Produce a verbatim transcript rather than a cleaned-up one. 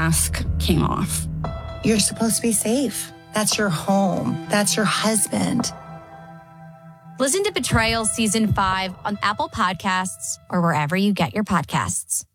mask came off. You're supposed to be safe. That's your home. That's your husband. Listen to Betrayal Season five on Apple Podcasts or wherever you get your podcasts.